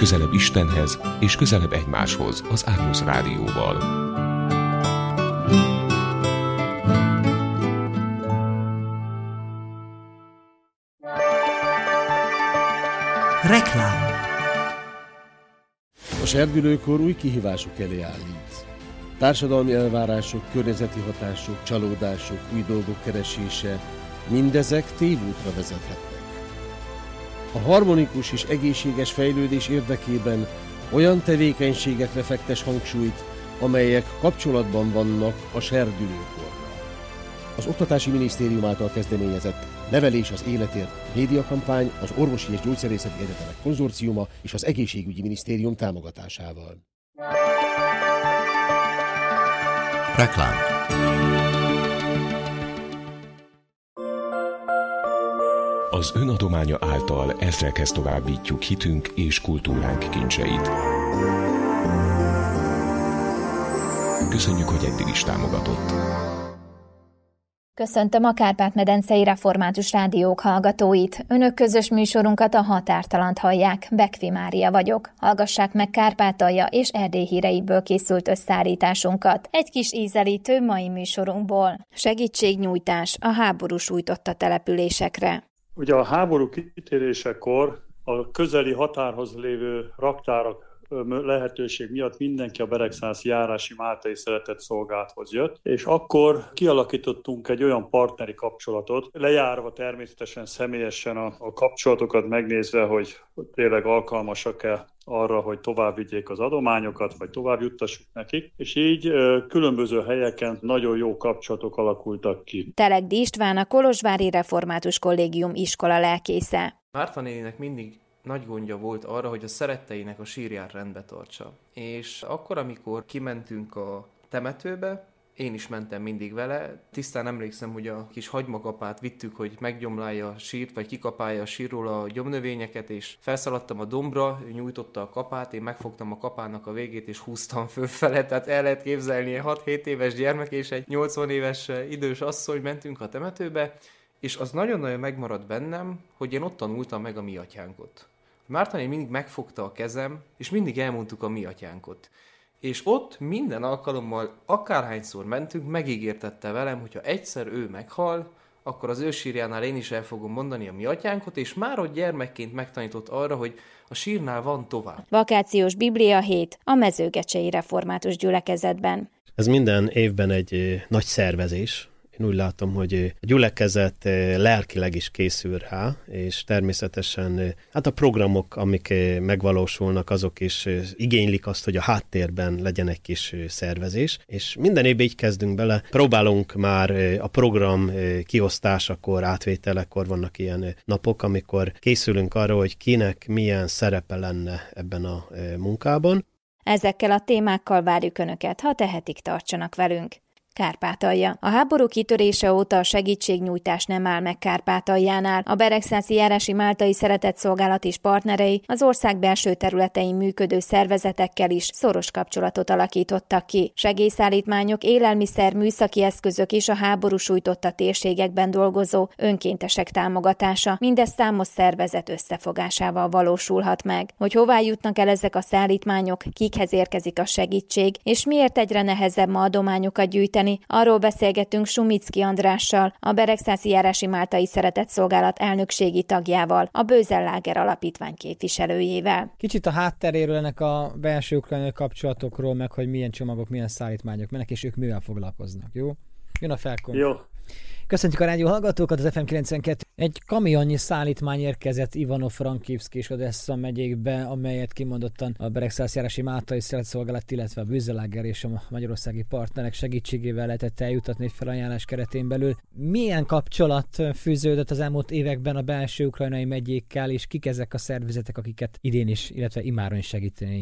Közelebb Istenhez és közelebb egymáshoz az Ágnusz Rádióval. Reklám. A serdülőkor új kihívások elé állít. Társadalmi elvárások, környezeti hatások, csalódások, új dolgok keresése, mindezek tévútra vezethetnek. A harmonikus és egészséges fejlődés érdekében olyan tevékenységekre fektes hangsúlyt, amelyek kapcsolatban vannak a serdülőkorral. Az Oktatási Minisztérium által kezdeményezett Nevelés az életért médiakampány, az Orvosi és Gyógyszerészeti Egyetemek Konzorciuma és az Egészségügyi Minisztérium támogatásával. Reklám. Az ön adománya által ezrekhez továbbítjuk hitünk és kultúránk kincseit. Köszönjük, hogy eddig is támogatott. Köszöntöm a Kárpát-medencei Református Rádiók hallgatóit. Önök közös műsorunkat, a Határtalant hallják. Bekvi Mária vagyok. Hallgassák meg Kárpátalja és Erdély híreiből készült összeállításunkat. Egy kis ízelítő mai műsorunkból. Segítségnyújtás a háború sújtotta településekre. Ugye a háború kitérésekor a közeli határhoz lévő raktárak lehetőség miatt mindenki a Beregszászi járási Máltai Szeretett Szolgálathoz jött, és akkor kialakítottunk egy olyan partneri kapcsolatot, lejárva természetesen személyesen a kapcsolatokat megnézve, hogy tényleg alkalmasak-e arra, hogy tovább vigyék az adományokat, vagy tovább juttassuk nekik, és így különböző helyeken nagyon jó kapcsolatok alakultak ki. Telegdi István, a Kolozsvári Református Kollégium iskola lelkésze. Márta néninek mindig nagy gondja volt arra, hogy a szeretteinek a sírját rendbe tartsa. És akkor, amikor kimentünk a temetőbe, én is mentem mindig vele. Tisztán emlékszem, hogy a kis hagymakapát vittük, hogy meggyomlálja a sírt, vagy kikapálja a sírról a gyomnövényeket, és felszaladtam a dombra, ő nyújtotta a kapát, én megfogtam a kapának a végét, és húztam fölfele. Tehát el lehet képzelni, egy 6-7 éves gyermek és egy 80 éves idős asszony mentünk a temetőbe, és az nagyon-nagyon megmaradt bennem, hogy én ott tanultam meg a mi atyánkot. Márta néni mindig megfogta a kezem, és mindig elmondtuk a mi atyánkot. És ott minden alkalommal, akárhányszor mentünk, megígértette velem, hogyha egyszer ő meghal, akkor az ő sírjánál én is el fogom mondani a mi atyánkot, és már ott gyermekként megtanított arra, hogy a sírnál van tovább. Vakációs Biblia hét a Mezőgecsei Református Gyülekezetben. Ez minden évben egy nagy szervezés. Én úgy látom, hogy a gyülekezet lelkileg is készül rá, és természetesen hát a programok, amik megvalósulnak, azok is igénylik azt, hogy a háttérben legyen egy kis szervezés, és minden évben így kezdünk bele. Próbálunk már a program kiosztásakor, átvételekor vannak ilyen napok, amikor készülünk arra, hogy kinek milyen szerepe lenne ebben a munkában. Ezekkel a témákkal várjuk Önöket, ha tehetik, tartsanak velünk. Kárpátalja. A háború kitörése óta a segítségnyújtás nem áll meg Kárpátaljánál. A Beregszászi járási Máltai Szeretett Szolgálat és partnerei az ország belső területein működő szervezetekkel is szoros kapcsolatot alakítottak ki. Segélyszállítmányok, élelmiszer, műszaki eszközök és a háború sújtotta térségekben dolgozó önkéntesek támogatása, mindez számos szervezet összefogásával valósulhat meg. Hogy hová jutnak el ezek a szállítmányok, kikhez érkezik a segítség, és miért egyre nehezebb ma adományokat gyűjteni, arról beszélgettünk Sumicki Andrással, a Beregszászi járási Máltai Szeretett Szolgálat elnökségi tagjával, a Bözel-Láger Alapítvány képviselőjével. Kicsit a hátteréről ennek a belső ukrajnai kapcsolatokról, meg hogy milyen csomagok, milyen szállítmányok mennek, és ők mivel foglalkoznak, jó? Jön a felkon. Jó. Köszöntjük a rádió hallgatókat, az FM 92. Egy kamionnyi szállítmány érkezett Ivano-Frankivszk és Odessa megyékbe, amelyet kimondottan a Beregszászi járási Máltai Szeretett Szolgálat, illetve a Bözel-Láger és a magyarországi partnerek segítségével lehetett eljutatni egy felajánlás keretén belül. Milyen kapcsolat fűződött az elmúlt években a belső ukrajnai megyékkel, és kik ezek a szervezetek, akiket idén is, illetve imáron is segíteni